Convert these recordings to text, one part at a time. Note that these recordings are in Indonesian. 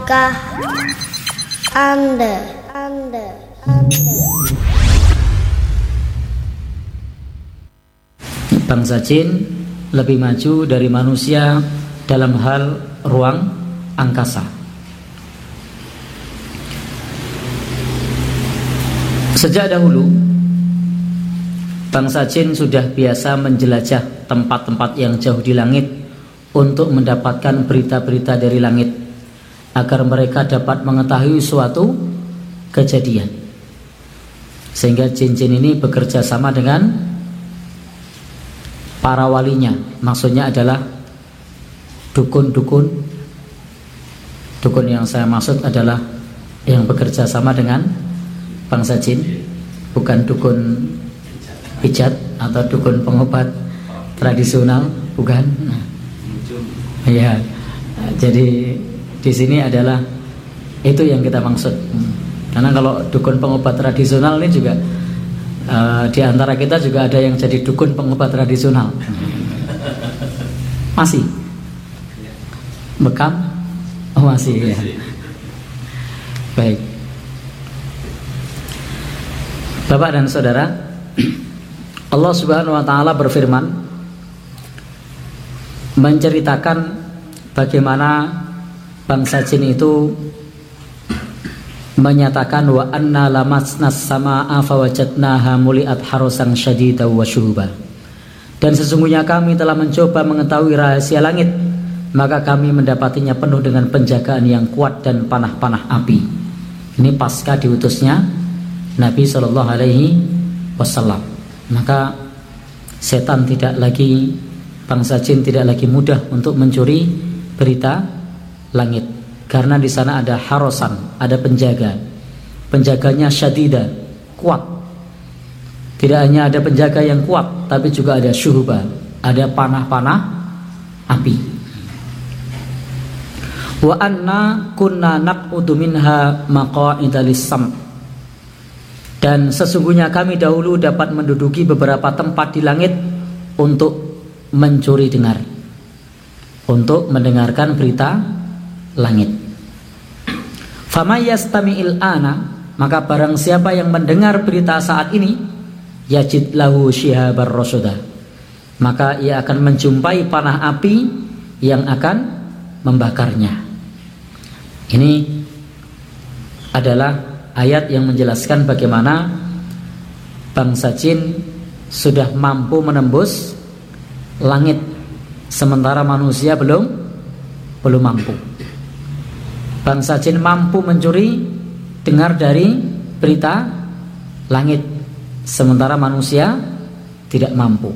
Tahukah Anda? Bangsa jin lebih maju dari manusia dalam hal ruang angkasa. Sejak dahulu bangsa jin sudah biasa menjelajah tempat-tempat yang jauh di langit untuk mendapatkan berita-berita dari langit agar mereka dapat mengetahui suatu kejadian. Sehingga jin-jin ini bekerja sama dengan para walinya, maksudnya adalah dukun-dukun. Dukun yang saya maksud adalah yang bekerja sama dengan bangsa jin, bukan dukun pijat atau dukun pengobat tradisional, bukan. Ya, jadi di sini adalah itu yang kita maksud. Karena kalau dukun pengobat tradisional ini juga di antara kita juga ada yang jadi dukun pengobat tradisional. Masih bekam? Oh masih ya. Baik, Bapak dan Saudara, Allah Subhanahu wa Ta'ala berfirman menceritakan bagaimana bangsa jin itu menyatakan wa anna lamasnas samaa fawajadnaha muliat harusan syadidan wa syuhuba. Dan sesungguhnya kami telah mencoba mengetahui rahasia langit, maka kami mendapatinya penuh dengan penjagaan yang kuat dan panah-panah api. Ini pasca diutusnya Nabi Shallallahu Alaihi Wasallam. Maka setan tidak lagi, bangsa jin tidak lagi mudah untuk mencuri berita langit, karena di sana ada harosan, ada penjaga. Penjaganya syadida, kuat. Tidak hanya ada penjaga yang kuat, tapi juga ada syuhuba, ada panah-panah api. Wa anna kunna naq'udu minha maqa'ida lis-sam'. Dan sesungguhnya kami dahulu dapat menduduki beberapa tempat di langit untuk mencuri dengar, untuk mendengarkan berita langit. Famay yastami'il ana, maka barang siapa yang mendengar berita saat ini, yajid lahu shihabar rasyada, maka ia akan menjumpai panah api yang akan membakarnya. Ini adalah ayat yang menjelaskan bagaimana bangsa jin sudah mampu menembus langit, sementara manusia belum mampu. Bangsa jin mampu mencuri dengar dari berita langit, sementara manusia tidak mampu.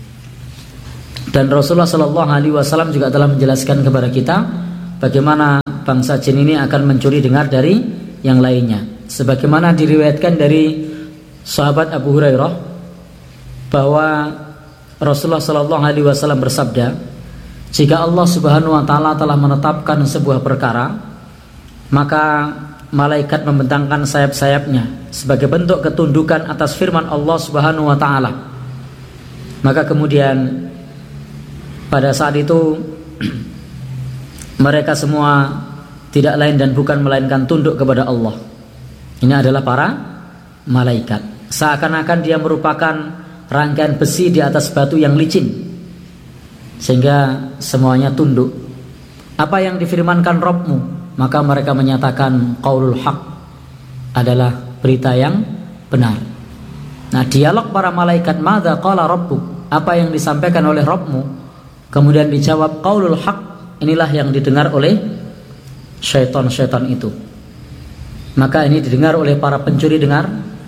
Dan Rasulullah Shallallahu Alaihi Wasallam juga telah menjelaskan kepada kita bagaimana bangsa jin ini akan mencuri dengar dari yang lainnya. Sebagaimana diriwayatkan dari sahabat Abu Hurairah bahwa Rasulullah Shallallahu Alaihi Wasallam bersabda, jika Allah Subhanahu Wa Taala telah menetapkan sebuah perkara, maka malaikat membentangkan sayap-sayapnya sebagai bentuk ketundukan atas firman Allah Subhanahu Wa Taala. Maka kemudian pada saat itu mereka semua tidak lain dan bukan melainkan tunduk kepada Allah. Ini adalah para malaikat. Seakan-akan dia merupakan rangkaian besi di atas batu yang licin, sehingga semuanya tunduk. Apa yang difirmankan Rabbmu, maka mereka menyatakan qaulul haq, adalah berita yang benar. Nah, dialog para malaikat, madza qala rabbuk, apa yang disampaikan oleh Rabbmu, kemudian dijawab qaulul haq, inilah yang didengar oleh syaitan-syaitan itu. Maka ini didengar oleh para pencuri dengar.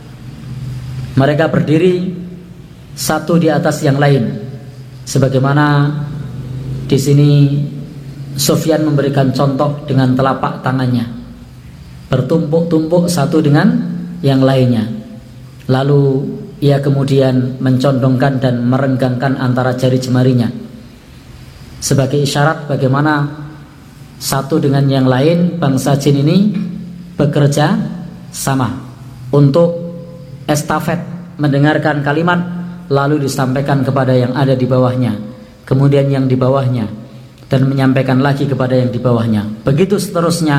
Mereka berdiri satu di atas yang lain, sebagaimana di sini Sufyan memberikan contoh dengan telapak tangannya, bertumpuk-tumpuk satu dengan yang lainnya. Lalu ia kemudian mencondongkan dan merenggangkan antara jari jemarinya sebagai isyarat bagaimana satu dengan yang lain bangsa jin ini bekerja sama untuk estafet, mendengarkan kalimat lalu disampaikan kepada yang ada di bawahnya, kemudian yang di bawahnya, dan menyampaikan lagi kepada yang di bawahnya. Begitu seterusnya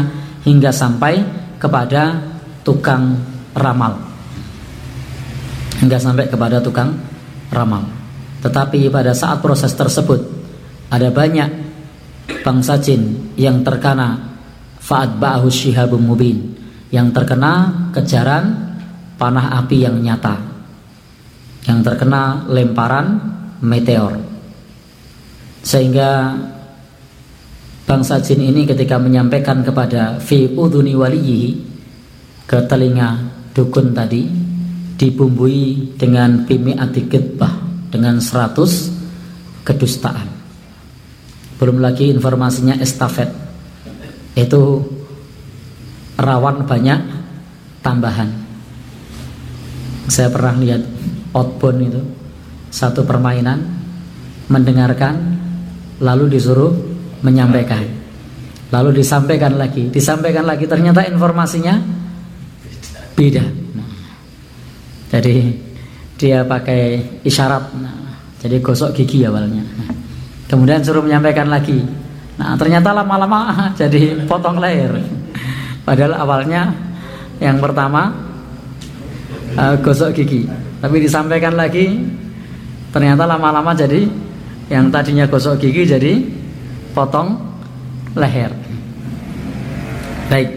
hingga sampai kepada tukang ramal. Hingga sampai kepada tukang ramal. Tetapi pada saat proses tersebut ada banyak bangsa jin yang terkena fa'atba'ahu syihabun mubin, yang terkena kejaran panah api yang nyata, yang terkena lemparan meteor. Sehingga bangsa jin ini ketika menyampaikan kepada fi udhuni waliyihi, ke telinga dukun tadi, dibumbui dengan bimi'ati kitbah, dengan 100 kedustaan. Belum lagi informasinya estafet, itu rawan banyak tambahan. Saya pernah lihat outbound itu, satu permainan, mendengarkan lalu disuruh menyampaikan, lalu disampaikan lagi, ternyata informasinya beda. Jadi dia pakai isyarat, jadi gosok gigi awalnya, kemudian suruh menyampaikan lagi. Nah ternyata lama-lama jadi potong leher. Padahal awalnya yang pertama gosok gigi, tapi disampaikan lagi, ternyata lama-lama jadi yang tadinya gosok gigi jadi potong leher. Baik,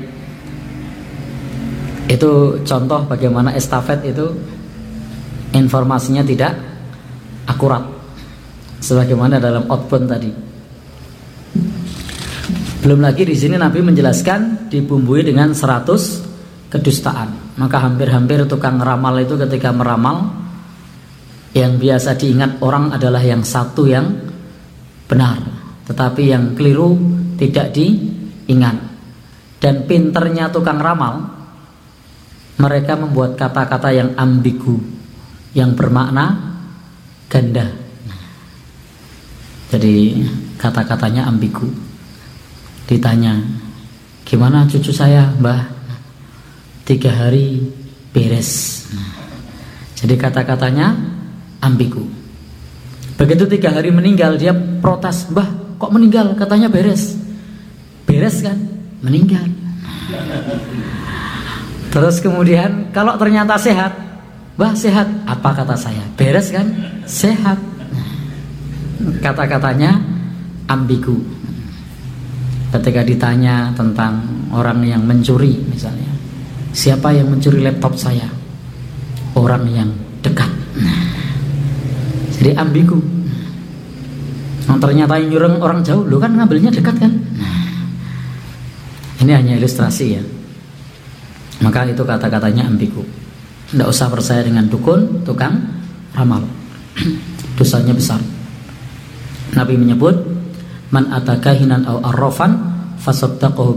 itu contoh bagaimana estafet itu informasinya tidak akurat, sebagaimana dalam outbound tadi. Belum lagi di sini Nabi menjelaskan dibumbui dengan 100 kedustaan. Maka hampir-hampir tukang ramal itu ketika meramal, yang biasa diingat orang adalah yang satu yang benar, tetapi yang keliru tidak diingat. Dan pinternya tukang ramal, mereka membuat kata-kata yang ambigu, yang bermakna ganda. Jadi kata-katanya ambigu. Ditanya, gimana cucu saya, Mbah? 3 hari beres. Jadi kata-katanya ambigu. Begitu 3 hari meninggal, dia protes, Mbah, kok meninggal? Katanya beres. Beres kan? Meninggal. Terus kemudian kalau ternyata sehat, Mbah sehat. Apa kata saya? Beres kan? Sehat. Kata-katanya ambigu. Ketika ditanya tentang orang yang mencuri misalnya, siapa yang mencuri laptop saya? Orang yang dekat. Jadi ambigu. Ternyata yang nyureng orang jauh, lo kan ngambilnya dekat kan? Ini hanya ilustrasi ya. Maka itu kata-katanya ambigu. Tidak usah percaya dengan dukun, tukang ramal. Dosanya besar. Nabi menyebut, man atakahinan aw arrafan fasaddaqahu